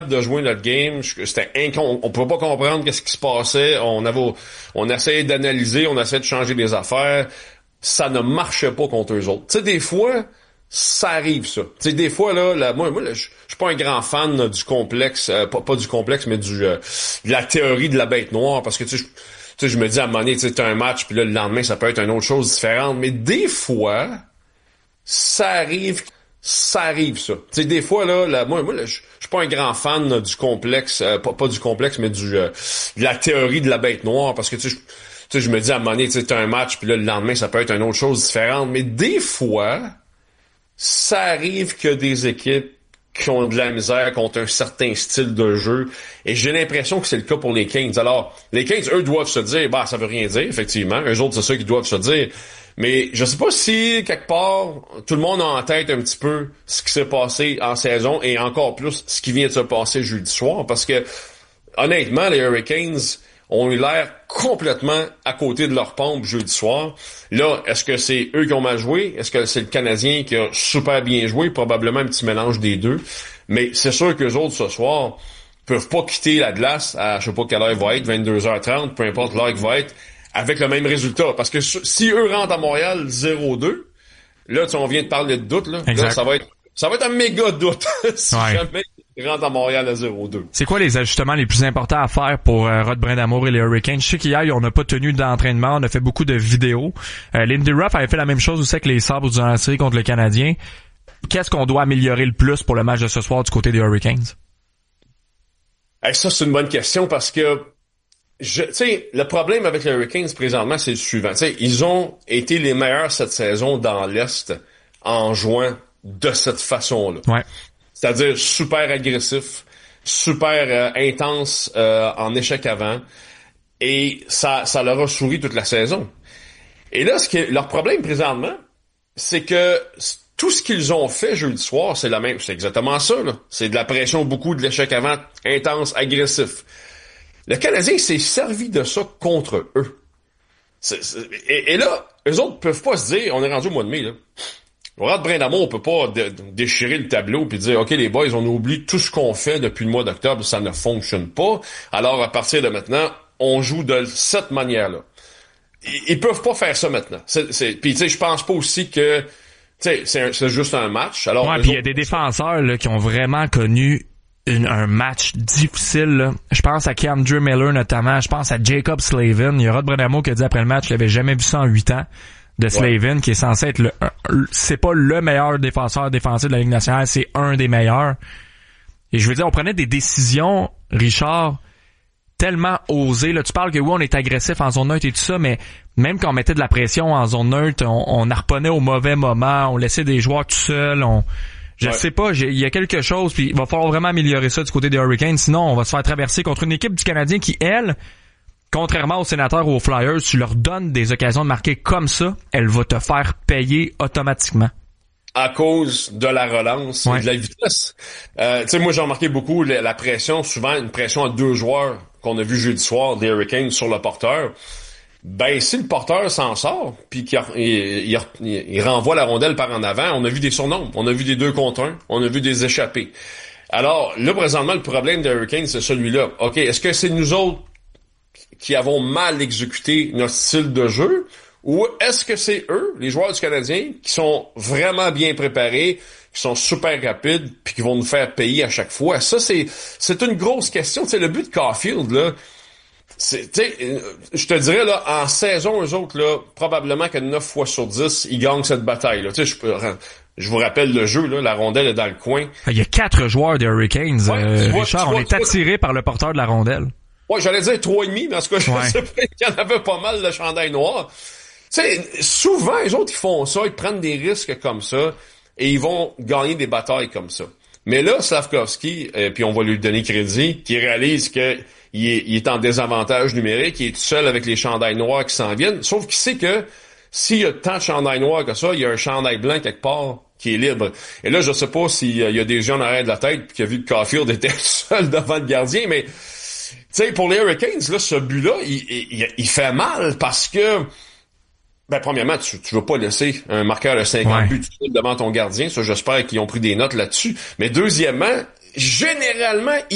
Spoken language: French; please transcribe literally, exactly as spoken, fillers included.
de jouer notre game, c'était incon... on pouvait pas comprendre qu'est-ce qui se passait, on avait, on essayait d'analyser, on essayait de changer des affaires, ça ne marchait pas contre eux autres. Tu sais, des fois, ça arrive, ça. Tu sais, des fois, là, là moi, moi, là, je suis pas un grand fan là, du complexe, euh, pas, pas du complexe, mais du euh, de la théorie de la bête noire, parce que, tu sais, je, tu sais, je me dis à un moment donné, tu sais, t'as un match, puis là, le lendemain, ça peut être une autre chose différente, mais des fois, ça arrive... Ça arrive, ça. Tu sais, des fois, là, là moi, moi là, je suis pas un grand fan là, du complexe, euh, pas, pas du complexe, mais du euh, de la théorie de la bête noire, parce que, tu sais, je, tu sais, je me dis à un moment donné, tu sais, t'as un match, puis là, le lendemain, ça peut être une autre chose différente, mais des fois, ça arrive que des équipes qui ont de la misère contre un certain style de jeu, et j'ai l'impression que c'est le cas pour les Kings. Alors, les Kings, eux, doivent se dire, bah, ça veut rien dire, effectivement, eux autres, c'est ça qu'ils doivent se dire. Mais je sais pas si, quelque part, tout le monde a en tête un petit peu ce qui s'est passé en saison et encore plus ce qui vient de se passer jeudi soir parce que, honnêtement, les Hurricanes ont eu l'air complètement à côté de leur pompe jeudi soir. Là, est-ce que c'est eux qui ont mal joué? Est-ce que c'est le Canadien qui a super bien joué? Probablement un petit mélange des deux. Mais c'est sûr qu'eux autres, ce soir, peuvent pas quitter la glace à, je sais pas quelle heure il va être, vingt-deux heures trente, peu importe l'heure qu'il va être, avec le même résultat. Parce que si eux rentrent à Montréal zéro deux, là, tu sais, on vient de parler de doute, là. Là, ça va être, ça va être un méga doute si ouais. jamais ils rentrent à Montréal à zéro deux. C'est quoi les ajustements les plus importants à faire pour euh, Rod Brindamour et les Hurricanes? Je sais qu'hier, on n'a pas tenu d'entraînement, on a fait beaucoup de vidéos. Euh, Lindy Ruff avait fait la même chose aussi avec les Sabres durant la série contre le Canadien. Qu'est-ce qu'on doit améliorer le plus pour le match de ce soir du côté des Hurricanes? Hey, ça, c'est une bonne question parce que Je, tu sais, le problème avec les Hurricanes présentement, c'est le suivant. Tu sais, ils ont été les meilleurs cette saison dans l'Est en jouant de cette façon-là. Ouais. C'est-à-dire super agressif, super euh, intense euh, en échec avant, et ça, ça leur a souri toute la saison. Et là, ce qui est, leur problème présentement, c'est que tout ce qu'ils ont fait jeudi soir, c'est la même, c'est exactement ça. Là. C'est de la pression, beaucoup de l'échec avant, intense, agressif. Le Canadien s'est servi de ça contre eux. C'est, c'est, et, et là, eux autres peuvent pas se dire, on est rendu au mois de mai, là. Rod Brindamour, on peut pas dé- déchirer le tableau puis dire, OK, les boys, on oublie tout ce qu'on fait depuis le mois d'octobre, ça ne fonctionne pas. Alors, à partir de maintenant, on joue de cette manière-là. Ils, ils peuvent pas faire ça maintenant. C'est, c'est, puis, tu sais, je pense pas aussi que, tu sais, c'est, un, c'est juste un match. Alors, ouais, puis il y a des défenseurs là, qui ont vraiment connu Une, un match difficile, là. Je pense à Keandre Miller notamment, je pense à Jacob Slavin. Il y a Rod Brindamour qui a dit après le match qu'il avait jamais vu ça en huit ans de Slavin, ouais. qui est censé être le, c'est pas le meilleur défenseur défensif de la Ligue nationale, c'est un des meilleurs. Et je veux dire, on prenait des décisions, Richard, tellement osées. Là, tu parles que oui, on est agressif en zone neutre et tout ça, mais même quand on mettait de la pression en zone neutre, on, on harponnait au mauvais moment, on laissait des joueurs tout seuls, on Je ouais. sais pas, il y a quelque chose, puis il va falloir vraiment améliorer ça du côté des Hurricanes, sinon on va se faire traverser contre une équipe du Canadien qui, elle, contrairement aux Sénateurs ou aux Flyers, tu leur donnes des occasions de marquer comme ça, elle va te faire payer automatiquement. À cause de la relance ouais. et de la vitesse. Euh, tu sais, moi j'ai remarqué beaucoup la, la pression, souvent une pression à deux joueurs qu'on a vu jeudi soir des Hurricanes sur le porteur. Ben, si le porteur s'en sort, puis qu'il il, il, il renvoie la rondelle par en avant, on a vu des surnombres, on a vu des deux contre un, on a vu des échappées. Alors, là, présentement, le problème des Hurricanes, c'est celui-là. OK, est-ce que c'est nous autres qui avons mal exécuté notre style de jeu, ou est-ce que c'est eux, les joueurs du Canadien, qui sont vraiment bien préparés, qui sont super rapides, puis qui vont nous faire payer à chaque fois? Ça, c'est c'est une grosse question. Tu sais, le but de Caulfield, là, c'est, tu sais, je te dirais, là, en saison, eux autres, là, probablement que neuf fois sur dix, ils gagnent cette bataille, là. Tu sais, je peux, je vous rappelle le jeu, là, la rondelle est dans le coin. Il y a quatre joueurs des Hurricanes, ouais, euh, vois, Richard, on vois, est attiré par le porteur de la rondelle. Ouais, j'allais dire trois et demi, mais en tout cas, je ouais. sais pas qu'il y en avait pas mal de chandail noir. Tu sais, souvent, les autres, ils font ça, ils prennent des risques comme ça, et ils vont gagner des batailles comme ça. Mais là, Slafkovský, euh, puis on va lui donner crédit, qui réalise que il est, il est en désavantage numérique, il est tout seul avec les chandails noirs qui s'en viennent, sauf qu'il sait que s'il y a tant de chandails noirs que ça, il y a un chandail blanc quelque part qui est libre. Et là, je sais pas s'il y a des gens en arrière de la tête qui a vu que Caulfield était seul devant le gardien, mais tu sais, pour les Hurricanes, là, ce but-là, il, il, il fait mal parce que ben, premièrement, tu, tu veux pas laisser un marqueur de cinquante ouais. buts devant ton gardien. Ça, j'espère qu'ils ont pris des notes là-dessus. Mais deuxièmement, généralement,